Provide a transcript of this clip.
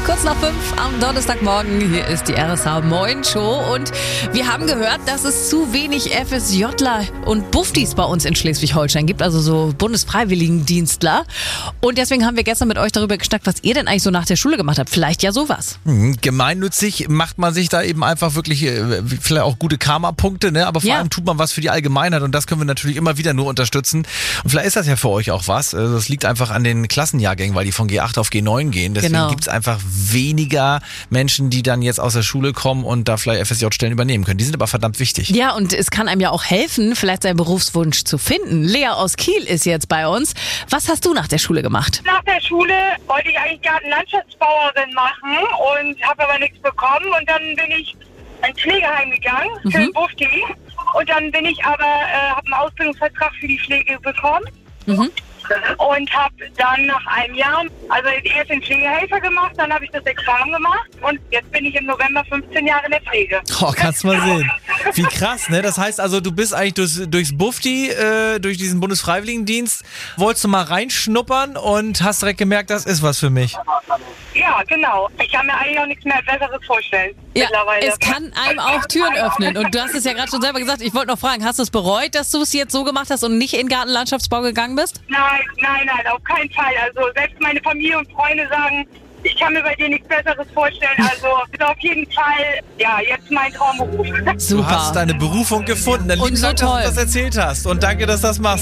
Kurz nach 5 am Donnerstagmorgen. Hier ist die RSH Moin Show. Und wir haben gehört, dass es zu wenig FSJler und Buftis bei uns in Schleswig-Holstein gibt, also so Bundesfreiwilligendienstler. Und deswegen haben wir gestern mit euch darüber geschnackt, was ihr denn eigentlich so nach der Schule gemacht habt. Vielleicht ja sowas. Gemeinnützig macht man sich da eben einfach wirklich vielleicht auch gute Karma-Punkte, ne? Aber vor allem tut man was für die Allgemeinheit und das können wir natürlich immer wieder nur unterstützen. Und vielleicht ist das ja für euch auch was. Das liegt einfach an den Klassenjahrgängen, weil die von G8 auf G9 gehen. Deswegen gibt es einfach weniger Menschen, die dann jetzt aus der Schule kommen und da vielleicht FSJ-Stellen übernehmen können. Die sind aber verdammt wichtig. Ja, und es kann einem ja auch helfen, vielleicht seinen Berufswunsch zu finden. Lea aus Kiel ist jetzt bei uns. Was hast du nach der Schule gemacht? Nach der Schule wollte ich eigentlich Gartenlandschaftsbauerin machen und habe aber nichts bekommen. Und dann bin ich in ein Pflegeheim gegangen für den Bufti. Und dann bin ich aber, habe einen Ausbildungsvertrag für die Pflege bekommen. Und habe dann nach einem Jahr, also erst den Pflegehelfer gemacht, dann habe ich das Examen gemacht und jetzt bin ich im November 15 Jahre in der Pflege. Oh, kannst mal sehen. Wie krass, ne? Das heißt also, du bist eigentlich durchs Bufti, durch diesen Bundesfreiwilligendienst, wolltest du mal reinschnuppern und hast direkt gemerkt, das ist was für mich. Ja, genau. Ich kann mir eigentlich auch nichts mehr Besseres vorstellen. Ja, mittlerweile. es kann einem auch Türen öffnen. Und du hast es ja gerade schon selber gesagt. Ich wollte noch fragen, hast du es bereut, dass du es jetzt so gemacht hast und nicht in Gartenlandschaftsbau gegangen bist? Nein, auf keinen Fall. Also selbst meine Familie und Freunde sagen, ich kann mir bei dir nichts Besseres vorstellen. Also ist auf jeden Fall, ja, jetzt mein Traumberuf. Super. Du hast deine Berufung gefunden. Dann Und lieben so Dank, dass toll. du das erzählt hast. Und danke, dass du das machst.